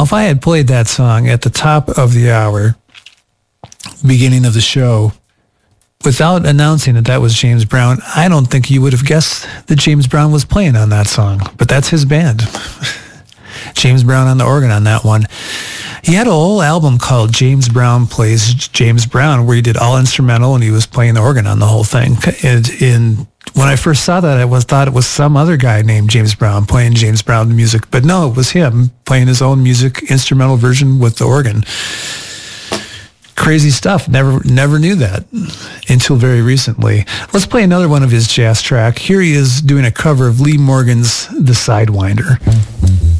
Now, if I had played that song at the top of the hour, beginning of the show, without announcing that that was James Brown, I don't think you would have guessed that James Brown was playing on that song. But that's his band. James Brown on the organ on that one. He had a whole album called James Brown Plays James Brown, where he did all instrumental and he was playing the organ on the whole thing. And when I first saw that, I thought it was some other guy named James Brown playing James Brown music. But no, it was him playing his own music, instrumental version with the organ. Crazy stuff. Never knew that until very recently. Let's play another one of his jazz track. Here he is doing a cover of Lee Morgan's The Sidewinder.